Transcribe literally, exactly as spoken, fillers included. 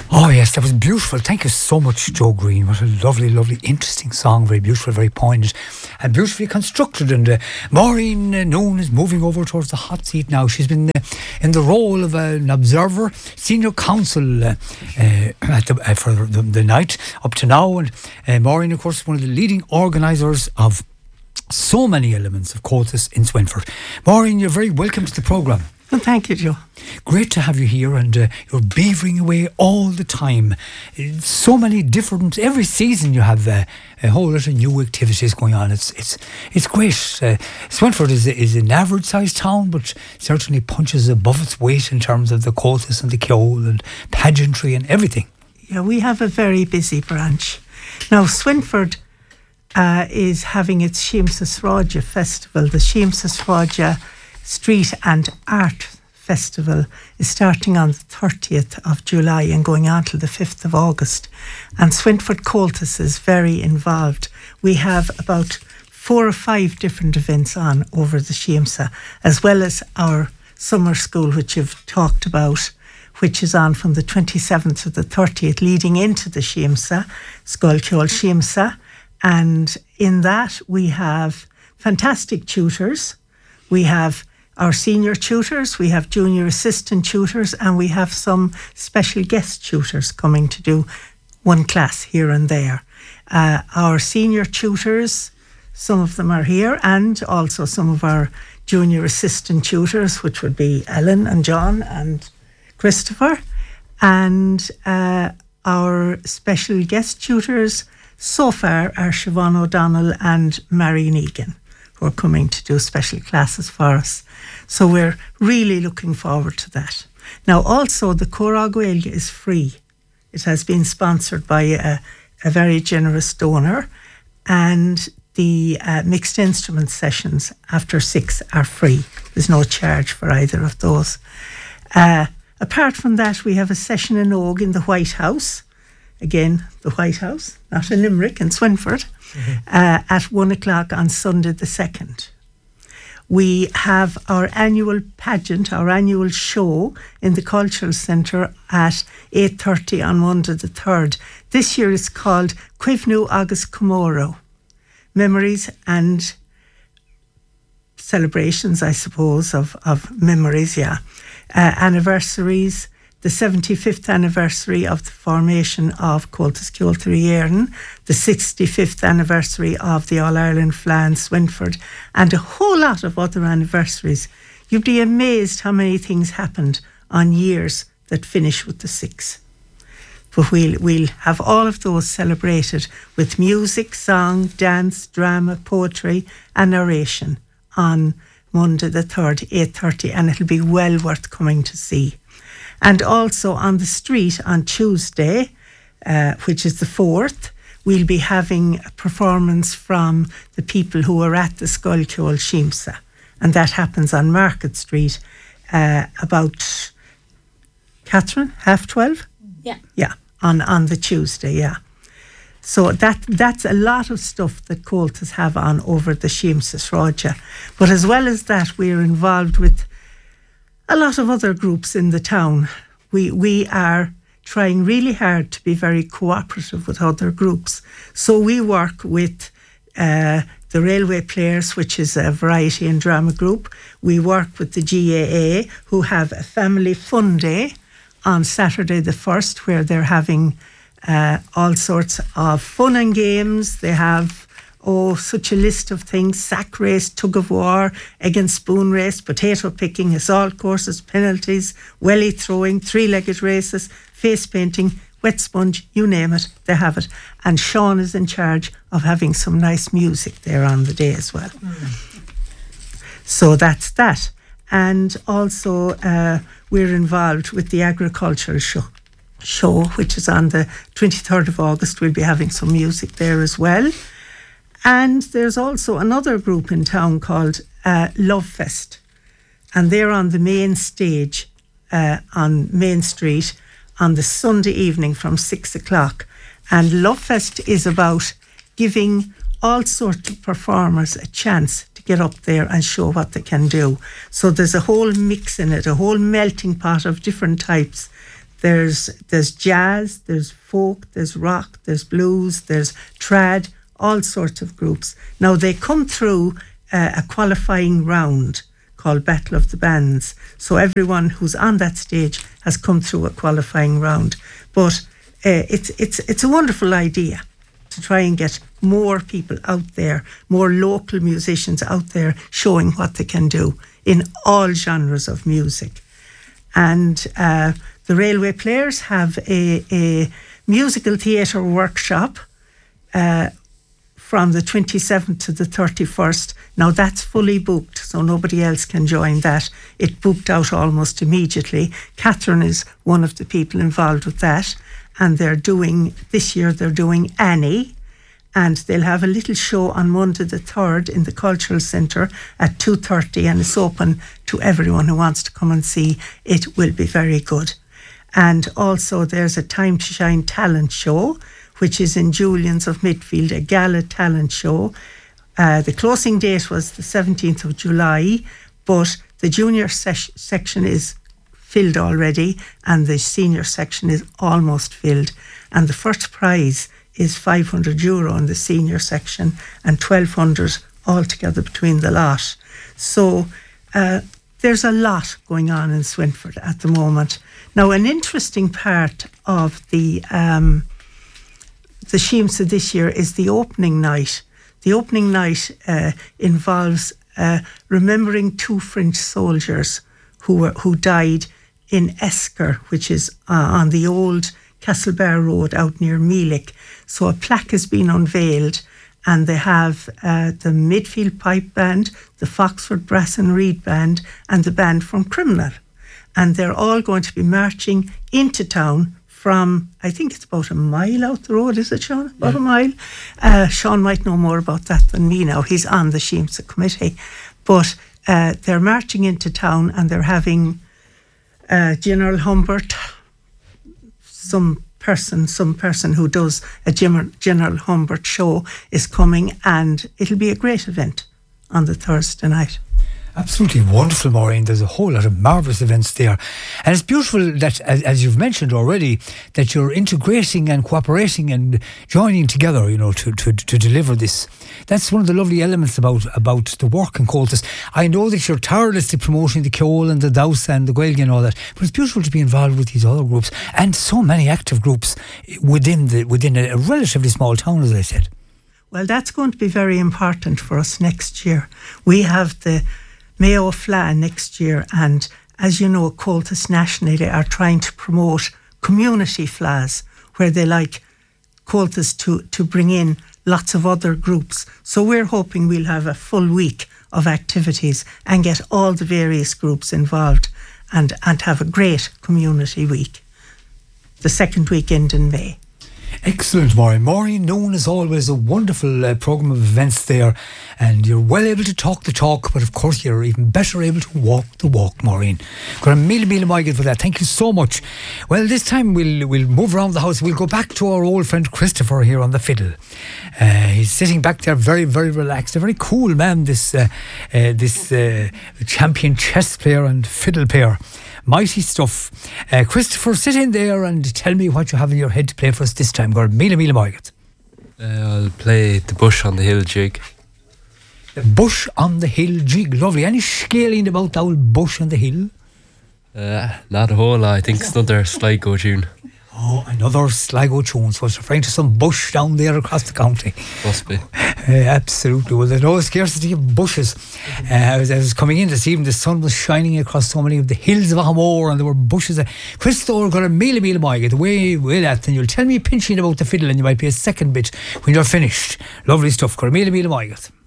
Oh yes, that was beautiful. Thank you so much, Joe Green. What a lovely, lovely, interesting song. Very beautiful, very poignant, and beautifully constructed. And uh, Maureen uh, Noon is moving over towards the hot seat now. She's been uh, in the role of uh, an observer, senior counsel uh, uh, at the, uh, for the, the night up to now. And uh, Maureen, of course, is one of the leading organisers of so many elements of Comhaltas in Swinford. Maureen, you're very welcome to the programme. Well, thank you, Joe. Great to have you here, and uh, you're beavering away all the time. Uh, So many different, every season you have uh, a whole lot of new activities going on. It's it's it's great. Uh, Swinford is, is an average sized town, but certainly punches above its weight in terms of the Comhaltas and the Ceol and pageantry and everything. Yeah, we have a very busy branch. Now, Swinford uh, is having its Seamsa Sráide Festival. The Seamsa Sráide Street and Art Festival is starting on the thirtieth of July and going on till the fifth of August. And Swinford Comhaltas is very involved. We have about four or five different events on over the Seamsa, as well as our summer school, which you've talked about, which is on from the twenty-seventh to the thirtieth, leading into the Seamsa, Scoil Ceol Seamsa. And in that we have fantastic tutors. We have our senior tutors, we have junior assistant tutors, and we have some special guest tutors coming to do one class here and there. Uh, our senior tutors, some of them are here, and also some of our junior assistant tutors, which would be Ellen and John and Christopher. And uh, our special guest tutors so far are Siobhan O'Donnell and Marion Egan, who are coming to do special classes for us. So we're really looking forward to that. Now, also, the Córa Gaeilge is free. It has been sponsored by a, a very generous donor, and the uh, mixed instrument sessions after six are free. There's no charge for either of those. Uh, apart from that, we have a session in Og in the White House. Again, the White House, not in Limerick, in Swinford, mm-hmm. uh, at one o'clock on Sunday the second. We have our annual pageant, our annual show in the Cultural Centre at eight thirty on Monday the third. This year it's called Cuimhnú agus Comóra, Memories and Celebrations, I suppose, of, of memories, yeah. Uh, anniversaries, the seventy-fifth anniversary of the formation of Comhaltas Ceol Éireann, the sixty-fifth anniversary of the All-Ireland Fleadh Swinford, and a whole lot of other anniversaries. You'd be amazed how many things happened on years that finish with the six. But we'll, we'll have all of those celebrated with music, song, dance, drama, poetry and narration on Monday the third, eight thirty, and it'll be well worth coming to see. And also on the street on Tuesday, uh, which is the fourth, we'll be having a performance from the people who are at the Scoil Ceol Seamsa. And that happens on Market Street uh, about, Catherine, half twelve? Yeah. Yeah, on, on the Tuesday, yeah. So that that's a lot of stuff that Comhaltas have on over the Seamsa Sráide. But as well as that, we're involved with a lot of other groups in the town. We we are trying really hard to be very cooperative with other groups. So we work with uh, the Railway Players, which is a variety and drama group. We work with the G A A, who have a family fun day on Saturday the first, where they're having uh, all sorts of fun and games. They have Oh, such a list of things: sack race, tug of war, egg and spoon race, potato picking, assault courses, penalties, welly throwing, three-legged races, face painting, wet sponge, you name it, they have it. And Sean is in charge of having some nice music there on the day as well. Mm. So that's that. And also uh, we're involved with the agricultural show, show, which is on the twenty-third of August. We'll be having some music there as well. And there's also another group in town called uh, Love Fest, and they're on the main stage uh, on Main Street on the Sunday evening from six o'clock. And Love Fest is about giving all sorts of performers a chance to get up there and show what they can do. So there's a whole mix in it, a whole melting pot of different types. There's there's jazz, there's folk, there's rock, there's blues, there's trad, all sorts of groups. Now they come through uh, a qualifying round called Battle of the Bands. So everyone who's on that stage has come through a qualifying round. But uh, it's it's it's a wonderful idea to try and get more people out there, more local musicians out there showing what they can do in all genres of music. And uh, the Railway Players have a, a musical theatre workshop uh, from the twenty-seventh to the thirty-first. Now that's fully booked, so nobody else can join that. It booked out almost immediately. Catherine is one of the people involved with that. And they're doing, this year they're doing Annie, and they'll have a little show on Monday the third in the Cultural Centre at two thirty, and it's open to everyone who wants to come and see. It will be very good. And also there's a Time to Shine talent show, which is in Julian's of Midfield, a gala talent show. Uh, the closing date was the seventeenth of July, but the junior se- section is filled already, and the senior section is almost filled. And the first prize is five hundred euro in the senior section and twelve hundred altogether between the lot. So uh, there's a lot going on in Swinford at the moment. Now, an interesting part of the um, the Sheemsa this year is the opening night. The opening night uh, involves uh, remembering two French soldiers who were who died in Esker, which is uh, on the old Castlebar Road out near Meelick. So a plaque has been unveiled, and they have uh, the Midfield Pipe Band, the Foxford Brass and Reed Band, and the band from Criminal. And they're all going to be marching into town from, I think it's about a mile out the road, is it, Sean? About yeah. a mile. Uh, Sean might know more about that than me now. He's on the Sheemsa committee. But uh, they're marching into town, and they're having uh, General Humbert, some person, some person who does a General Humbert show is coming, and it'll be a great event on the Thursday night. Absolutely wonderful, Maureen. There's a whole lot of marvellous events there. And it's beautiful that, as, as you've mentioned already, that you're integrating and cooperating and joining together, you know, to, to, to deliver this. That's one of the lovely elements about, about the work in Comhaltas. I know that you're tirelessly promoting the Ceol and the Douse and the Gaeilge and all that, but it's beautiful to be involved with these other groups and so many active groups within the within a relatively small town, as I said. Well, that's going to be very important for us next year. We have the Mayo Fla next year, and as you know, Comhaltas nationally are trying to promote community flas where they like Comhaltas to, to bring in lots of other groups. So we're hoping we'll have a full week of activities and get all the various groups involved and, and have a great community week, the second weekend in May. Excellent, Maureen. Maureen, known as always, a wonderful uh, programme of events there, and you're well able to talk the talk, but of course you're even better able to walk the walk, Maureen. Got a mille mille maigad for that. Thank you so much. Well, this time we'll we'll move around the house. We'll go back to our old friend Christopher here on the fiddle. Uh, he's sitting back there, very very relaxed. A very cool man. This uh, uh, this uh, champion chess player and fiddle player. Mighty stuff. Uh, Christopher, sit in there and tell me what you have in your head to play for us this time. Go mille mille maigad. Uh, I'll play the Bush on the Hill jig. The Bush on the Hill jig. Lovely. Any scaling about the old Bush on the Hill? Uh, not a whole lot. I think it's another Sligo tune. Oh, another Sligo tune. So it's referring to some bush down there across the county. Must be. Uh, absolutely. Well, there's no scarcity of bushes. Uh, I, was, I was coming in this evening, the sun was shining across so many of the hills of Ahamore, and there were bushes. Christopher got a mille mille maigad, way, way that, and you'll tell me pinching about the fiddle, and you might be a second bit when you're finished. Lovely stuff. Got a mille mille maigad.